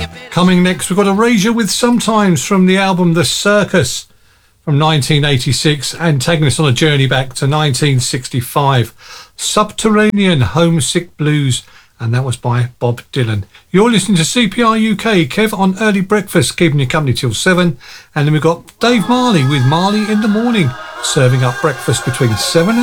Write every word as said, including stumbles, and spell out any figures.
Coming next, we've got Erasure with Sometimes from the album The Circus from nineteen eighty-six, and taking us on a journey back to nineteen sixty-five. Subterranean Homesick Blues, and that was by Bob Dylan. You're listening to C P R U K, Kev on Early Breakfast, keeping you company till seven. And then we've got Dave Marley with Marley in the Morning, serving up breakfast between seven and